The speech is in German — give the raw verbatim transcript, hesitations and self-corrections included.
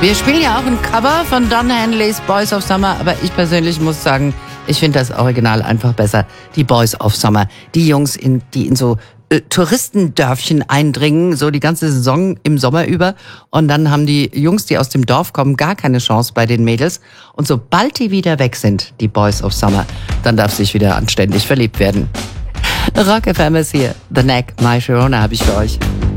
Wir spielen ja auch ein Cover von Don Henleys Boys of Summer, aber ich persönlich muss sagen, ich finde das Original einfach besser. Die Boys of Summer, die Jungs, in, die in so äh, Touristendörfchen eindringen, so die ganze Saison im Sommer über. Und dann haben die Jungs, die aus dem Dorf kommen, gar keine Chance bei den Mädels. Und sobald die wieder weg sind, die Boys of Summer, dann darf sich wieder anständig verliebt werden. Rock F M ist hier. The Neck, My Sharona habe ich für euch.